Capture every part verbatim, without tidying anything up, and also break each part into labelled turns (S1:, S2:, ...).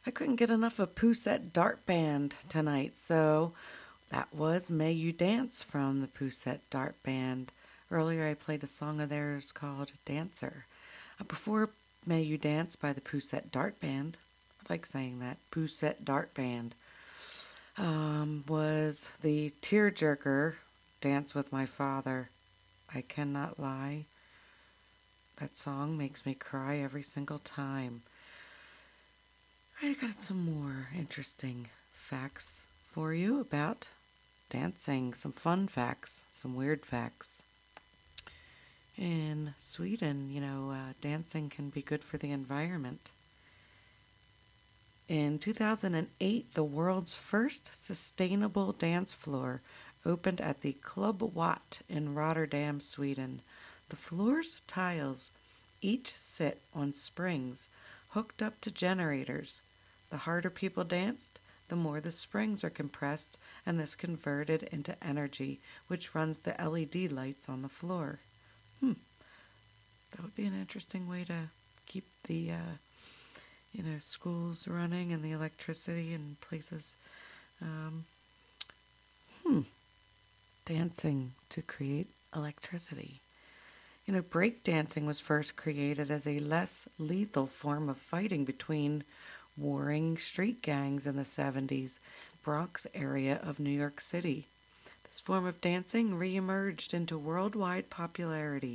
S1: I couldn't get enough of Poussette Dart Band tonight, so that was May You Dance from the Poussette Dart Band. Earlier I played a song of theirs called Dancer. Uh, before May You Dance by the Poussette Dart Band, I like saying that, Poussette Dart Band, um, was the tearjerker Dance with My Father. I Cannot Lie. That song makes me cry every single time. I got some more interesting facts for you about dancing. Some fun facts, some weird facts. In Sweden, you know, uh, dancing can be good for the environment. In two thousand eight, the world's first sustainable dance floor opened at the Club Watt in Rotterdam, Sweden. The floor's tiles each sit on springs hooked up to generators. The harder people danced, the more the springs are compressed, and this converted into energy, which runs the L E D lights on the floor. Hmm, that would be an interesting way to keep the, uh, you know, schools running and the electricity in places. Um, hmm, dancing to create electricity. You know, breakdancing was first created as a less lethal form of fighting between warring street gangs in the seventies, Bronx area of New York City. This form of dancing reemerged into worldwide popularity.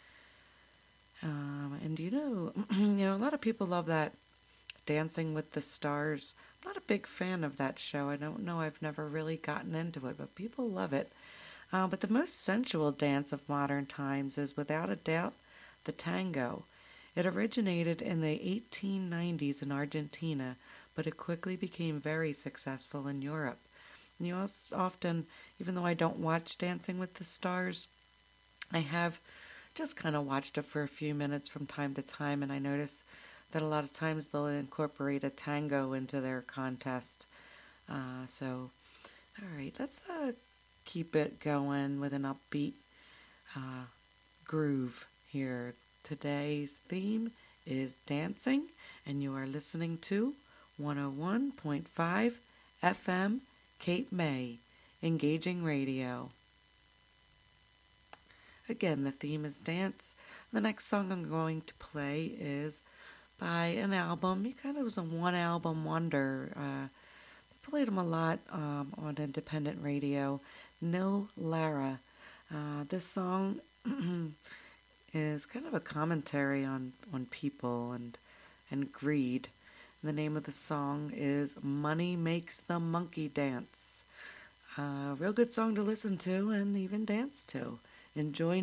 S1: Um, and you know, you know, a lot of people love that Dancing with the Stars. I'm not a big fan of that show. I don't know. I've never really gotten into it, but people love it. Uh, but the most sensual dance of modern times is, without a doubt, the tango. It originated in the eighteen nineties in Argentina, but it quickly became very successful in Europe. And you also often, even though I don't watch Dancing with the Stars, I have just kind of watched it for a few minutes from time to time, and I notice that a lot of times they'll incorporate a tango into their contest. Uh, so, all right, let's uh, keep it going with an upbeat uh, groove here. Today's theme is dancing, and you are listening to one oh one point five F M Cape May, Engaging Radio. Again, the theme is dance. The next song I'm going to play is by an album. He kind of was a one album wonder. Uh, played him a lot um, on independent radio. Nil Lara. Uh, this song is kind of a commentary on, on people and and greed. The name of the song is Money Makes the Monkey Dance. A uh, real good song to listen to and even dance to. Enjoy.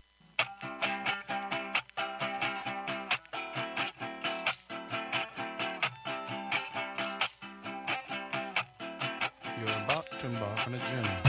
S2: You're about to embark on a journey